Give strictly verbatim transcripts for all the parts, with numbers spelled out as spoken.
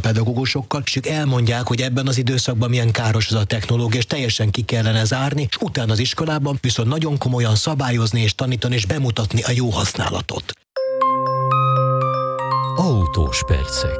pedagógusokkal, és ők elmondják, hogy ebben az időszakban milyen káros ez a technológia, és teljesen ki kellene zárni, és utána az iskolában viszont nagyon komolyan szabályozni és tanítani és bemutatni a jó használatot. Autós percek.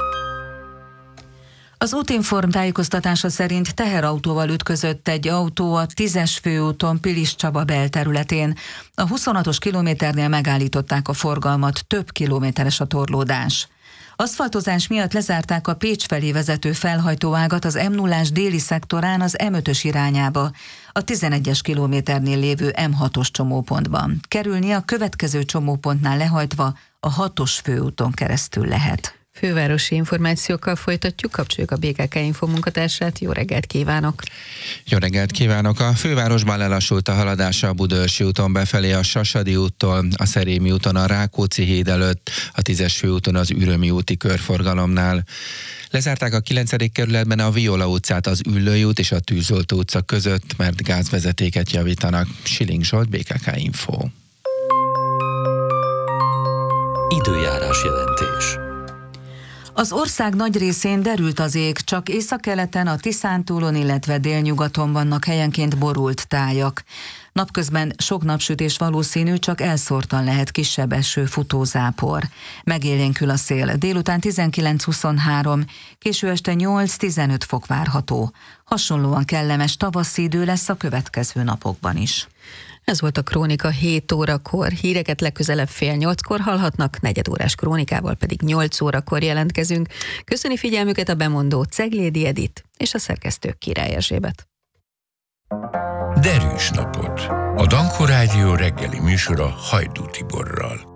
Az Útinform tájékoztatása szerint teherautóval ütközött egy autó a tízes főúton Pilis-Csaba belterületén. A huszonhatos kilométernél megállították a forgalmat, több kilométeres a torlódás. Aszfaltozás miatt lezárták a Pécs felé vezető felhajtóágat az em nullás déli szektorán az em ötös irányába, a tizenegyes kilométernél lévő em hatos csomópontban. Kerülni a következő csomópontnál lehajtva a hatos főúton keresztül lehet. Fővárosi információkkal folytatjuk, kapcsoljuk a bé ká ká Info munkatársát. Jó reggelt kívánok! Jó reggelt kívánok! A fővárosban lelassult a haladása a Budaörsi úton befelé a Sasadi úttól, a Szerémi úton a Rákóczi híd előtt, a tízes főúton az Ürömi úti körforgalomnál. Lezárták a kilencedik kerületben a Viola utcát az Üllői út és a Tűzoltó utca között, mert gázvezetéket javítanak. Siling Zsolt, bé ká ká Info. Időjárás jelentés. Az ország nagy részén derült az ég, csak északkeleten a Tiszántúlon, illetve délnyugaton vannak helyenként borult tájak. Napközben sok napsütés valószínű, csak elszórtan lehet kisebb eső, futózápor. Megélénkül a szél, délután tizenkilenc-huszonhárom, késő este nyolc-tizenöt fok várható. Hasonlóan kellemes tavaszi idő lesz a következő napokban is. Ez volt a Krónika hét órakor, híreket legközelebb fél nyolckor hallhatnak, negyedórás krónikával pedig nyolc órakor jelentkezünk. Köszöni figyelmüket a bemondó Ceglédi Edit és a szerkesztő Király Erzsébet. Derűs napot! A Danko Rádió reggeli műsora Hajdú Tiborral.